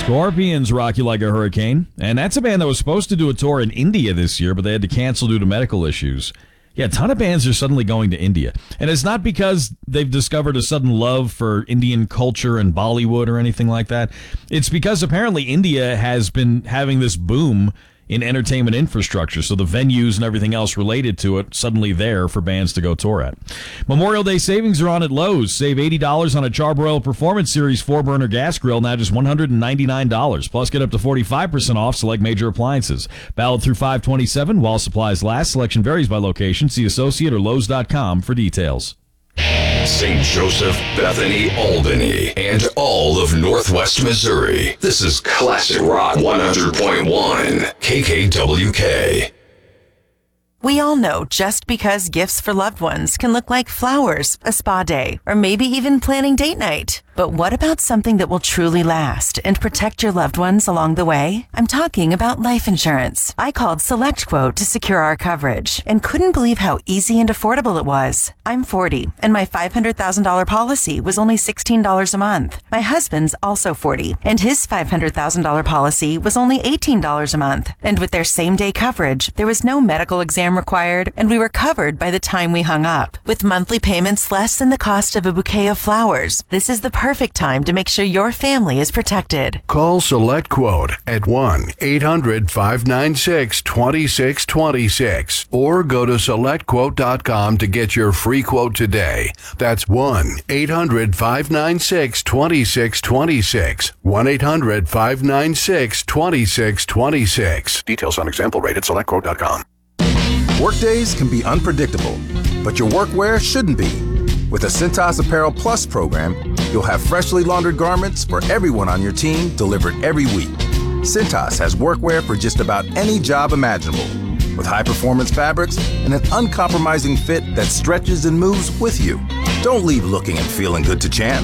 Scorpions rock you like a hurricane. And that's a band that was supposed to do a tour in India this year, but they had to cancel due to medical issues. Yeah, a ton of bands are suddenly going to India. And it's not because they've discovered a sudden love for Indian culture and Bollywood or anything like that. It's because apparently India has been having this boom in entertainment infrastructure, so the venues and everything else related to it suddenly there for bands to go tour at. Memorial Day savings are on at Lowe's. Save $80 on a Char-Broil Performance Series 4-burner gas grill, now just $199. Plus, get up to 45% off select major appliances. Valid through 5/27 while supplies last. Selection varies by location. See associate or Lowe's.com for details. St. Joseph, Bethany, Albany, and all of Northwest Missouri. This is Classic Rock 100.1 KKWK. We all know just because gifts for loved ones can look like flowers, a spa day, or maybe even planning date night. But what about something that will truly last and protect your loved ones along the way? I'm talking about life insurance. I called SelectQuote to secure our coverage and couldn't believe how easy and affordable it was. I'm 40, and my $500,000 policy was only $16 a month. My husband's also 40, and his $500,000 policy was only $18 a month. And with their same-day coverage, there was no medical exam required, and we were covered by the time we hung up. With monthly payments less than the cost of a bouquet of flowers, this is the perfect time to make sure your family is protected. Call SelectQuote at 1-800-596-2626 or go to SelectQuote.com to get your free quote today. That's 1-800-596-2626. 1-800-596-2626. Details on example rate at SelectQuote.com. Workdays can be unpredictable, but your workwear shouldn't be. With the Cintas Apparel Plus program, you'll have freshly laundered garments for everyone on your team delivered every week. Cintas has workwear for just about any job imaginable, with high-performance fabrics and an uncompromising fit that stretches and moves with you. Don't leave looking and feeling good to chance.